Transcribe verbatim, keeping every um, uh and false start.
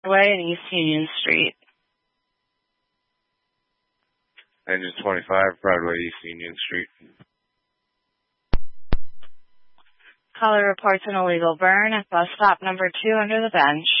Broadway and East Union Street. Engine twenty-five, Broadway, East Union Street. Caller reports an illegal burn at bus stop number two under the bench.